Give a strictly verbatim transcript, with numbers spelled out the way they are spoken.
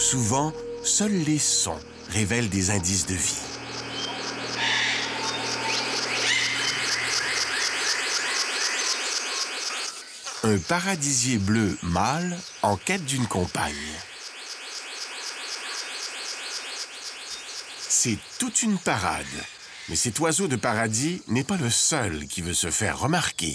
Souvent, seuls les sons révèlent des indices de vie. Un paradisier bleu mâle en quête d'une compagne. C'est toute une parade, mais cet oiseau de paradis n'est pas le seul qui veut se faire remarquer.